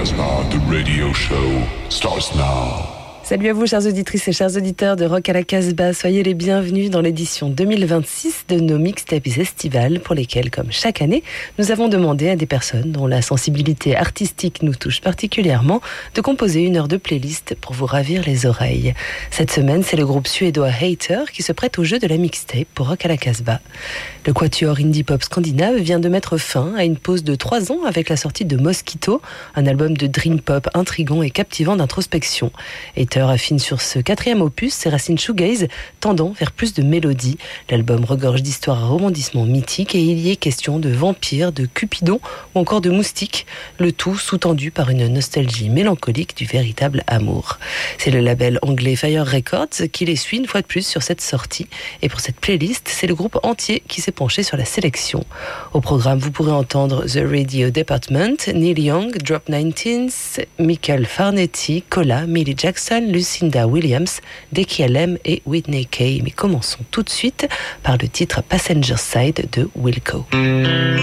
Casbah, the radio show starts now. Salut à vous, chères auditrices et chers auditeurs de Rock à la Casbah. Soyez les bienvenus dans l'édition 2026 de nos mixtapes estivales pour lesquelles, comme chaque année, nous avons demandé à des personnes dont la sensibilité artistique nous touche particulièrement de composer une heure de playlist pour vous ravir les oreilles. Cette semaine, c'est le groupe suédois Hater qui se prête au jeu de la mixtape pour Rock à la Casbah. Le quatuor indie pop scandinave vient de mettre fin à une pause de 3 ans avec la sortie de Mosquito, un album de dream pop intrigant et captivant d'introspection. Hater affine sur ce 4e opus ses racines shoegaze, tendant vers plus de mélodie. L'album regorge d'histoires à rebondissements mythiques et il y est question de vampires, de cupidons ou encore de moustiques, le tout sous-tendu par une nostalgie mélancolique du véritable amour. C'est le label anglais Fire Records qui les suit une fois de plus sur cette sortie. Et pour cette playlist, c'est le groupe entier qui s'est penché sur la sélection. Au programme, vous pourrez entendre The Radio Department, Neil Young, Drop 19, Michael Farnetti, Cola, Millie Jackson, Lucinda Williams, Deki LM et Whitney Kay. Mais commençons tout de suite par le titre Passenger Side de Wilco.